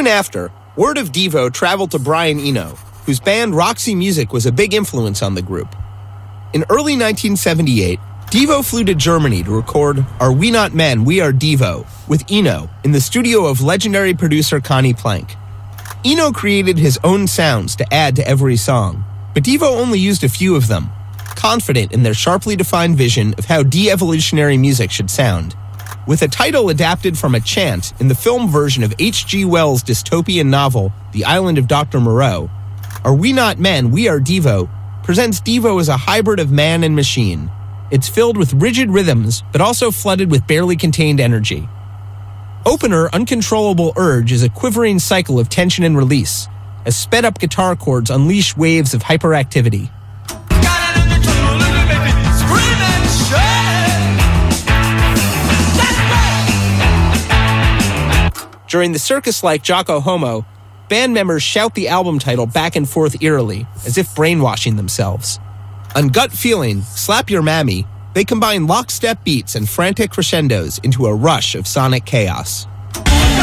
Soon after, word of Devo traveled to Brian Eno, whose band Roxy Music was a big influence on the group. In early 1978, Devo flew to Germany to record Are We Not Men, We Are Devo with Eno in the studio of legendary producer Connie Plank. Eno created his own sounds to add to every song, but Devo only used a few of them, confident in their sharply defined vision of how de-evolutionary music should sound. With a title adapted from a chant in the film version of H.G. Wells' dystopian novel, The Island of Dr. Moreau, Are We Not Men, We Are Devo presents Devo as a hybrid of man and machine. It's filled with rigid rhythms, but also flooded with barely contained energy. Opener, Uncontrollable Urge is a quivering cycle of tension and release, as sped-up guitar chords unleash waves of hyperactivity. During the circus-like Jocko Homo, band members shout the album title back and forth eerily, as if brainwashing themselves. On Gut Feeling, Slap Your Mammy, they combine lockstep beats and frantic crescendos into a rush of sonic chaos.